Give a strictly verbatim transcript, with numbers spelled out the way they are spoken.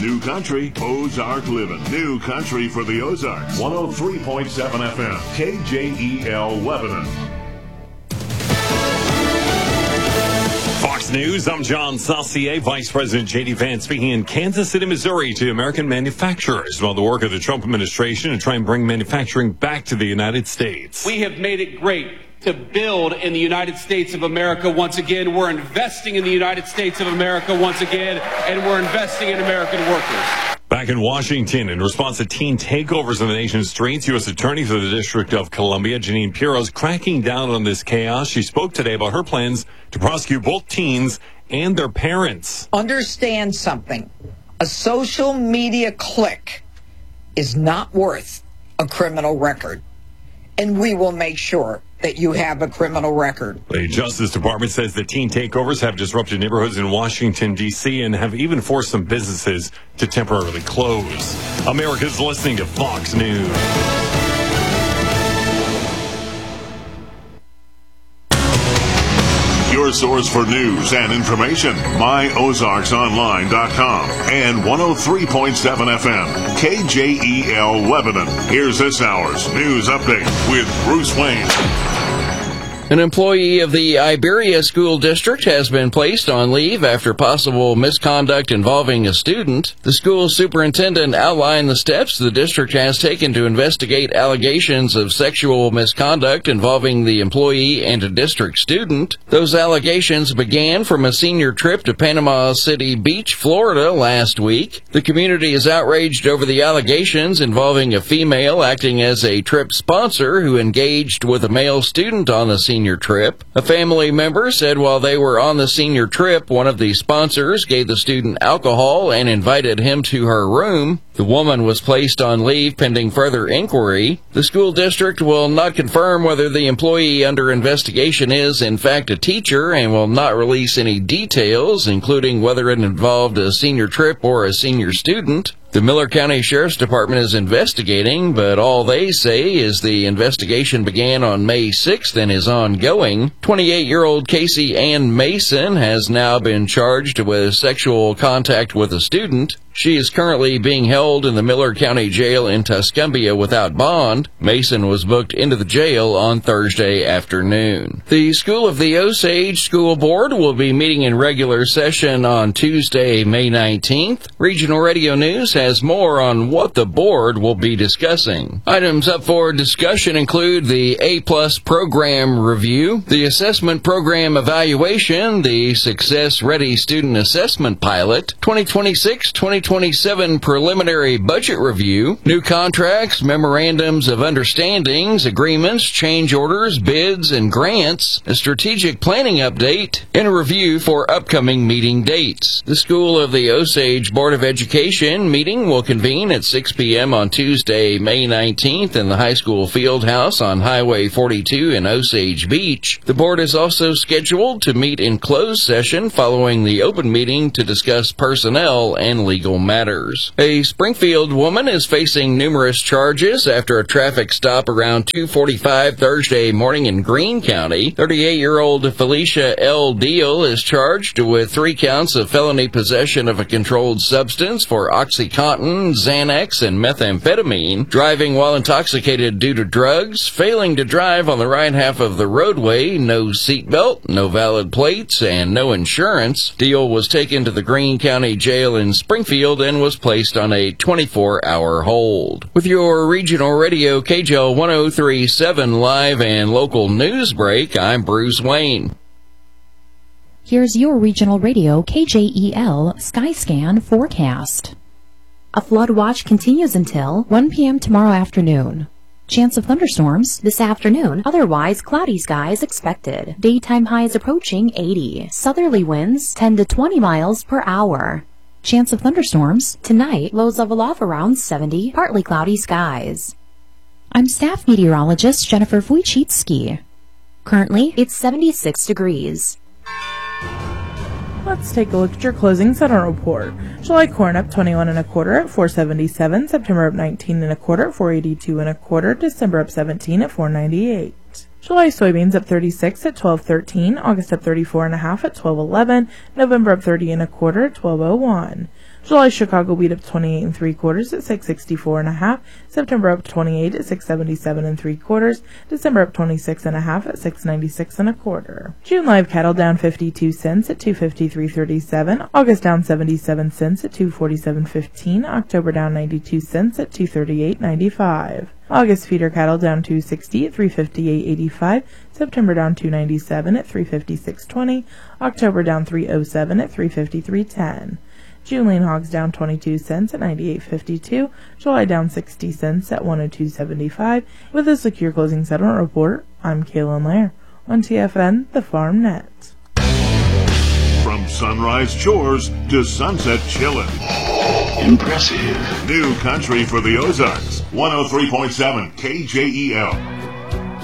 New Country, Ozark Living. New Country for the Ozarks. one oh three point seven F M, K J E L Lebanon. Fox News, I'm John Saucier. Vice President J D Vance speaking in Kansas City, Missouri to American manufacturers about the work of the Trump administration to try and bring manufacturing back to the United States. We have made it great to build in the United States of America once again. We're investing in the United States of America once again, and we're investing in American workers. Back in Washington, in response to teen takeovers on the nation's streets, U S Attorney for the District of Columbia, Janine Pirro, is cracking down on this chaos. She spoke today about her plans to prosecute both teens and their parents. Understand something. A social media click is not worth a criminal record. And we will make sure that you have a criminal record. The Justice Department says the teen takeovers have disrupted neighborhoods in Washington, D C, and have even forced some businesses to temporarily close. America's listening to Fox News. Your source for news and information, my ozarks online dot com and one oh three point seven F M, K J E L Lebanon. Here's this hour's news update with Bruce Wayne. An employee of the Iberia School District has been placed on leave after possible misconduct involving a student. The school superintendent outlined the steps the district has taken to investigate allegations of sexual misconduct involving the employee and a district student. Those allegations began from a senior trip to Panama City Beach, Florida last week. The community is outraged over the allegations involving a female acting as a trip sponsor who engaged with a male student on the senior trip. A family member said while they were on the senior trip, one of the sponsors gave the student alcohol and invited him to her room. The woman was placed on leave pending further inquiry. The school district will not confirm whether the employee under investigation is in fact a teacher and will not release any details, including whether it involved a senior trip or a senior student. The Miller County Sheriff's Department is investigating, but all they say is the investigation began on May sixth and is ongoing. twenty-eight-year-old Casey Ann Mason has now been charged with sexual contact with a student. She is currently being held in the Miller County Jail in Tuscumbia without bond. Mason was booked into the jail on Thursday afternoon. The School of the Osage School Board will be meeting in regular session on Tuesday, May nineteenth. Regional Radio News has more on what the board will be discussing. Items up for discussion include the A-plus program review, the assessment program evaluation, the Success Ready Student Assessment Pilot, twenty twenty-six twenty twenty-seven preliminary budget review, new contracts, memorandums of understandings, agreements, change orders, bids, and grants, a strategic planning update, and a review for upcoming meeting dates. The School of the Osage Board of Education meeting will convene at six p.m. on Tuesday, May nineteenth in the high school field house on Highway forty-two in Osage Beach. The board is also scheduled to meet in closed session following the open meeting to discuss personnel and legal matters. A Springfield woman is facing numerous charges after a traffic stop around two forty-five Thursday morning in Greene County. thirty-eight-year-old Felicia L. Deal is charged with three counts of felony possession of a controlled substance for OxyContin, Xanax, and methamphetamine, driving while intoxicated due to drugs, failing to drive on the right half of the roadway, no seatbelt, no valid plates, and no insurance. Deal was taken to the Greene County Jail in Springfield and was placed on a twenty-four hour hold. With your regional radio K J L one oh three point seven live and local news break, I'm Bruce Wayne. Here's your regional radio K J E L Skyscan forecast. A flood watch continues until one p.m. tomorrow afternoon. Chance of thunderstorms this afternoon, otherwise cloudy skies expected. Daytime highs approaching eighty. Southerly winds ten to twenty miles per hour. Chance of thunderstorms tonight, lows level off around seventy, partly cloudy skies. I'm staff meteorologist Jennifer Wojcicki. Currently, it's seventy-six degrees. Let's take a look at your closing settlement report. July corn up twenty-one and a quarter at four seventy-seven. September up nineteen and a quarter at four eighty-two and a quarter. December up seventeen at four ninety-eight. July soybeans up thirty-six at twelve thirteen, August up thirty-four and a half at twelve eleven, November up thirty and a quarter at twelve oh one. July Chicago wheat up twenty-eight and three quarters at six sixty-four and a half, September up twenty-eight at six seventy-seven and three quarters, December up twenty-six and a half at six ninety-six and a quarter. June live cattle down fifty-two cents at two fifty-three thirty-seven, August down seventy-seven cents at two forty-seven fifteen, October down ninety-two cents at two thirty-eight ninety-five. August feeder cattle down two sixty at three fifty-eight eighty-five, September down two ninety-seven at three fifty-six twenty, October down three oh seven at three fifty-three ten. June lean hogs down twenty-two cents at ninety-eight fifty-two, July down sixty cents at one oh two seventy-five. With a secure closing settlement report, I'm Kaylin Lair on T F N, the Farm Net. From sunrise chores to sunset chillin'. Impressive. New country for the Ozarks. one oh three point seven K J E L.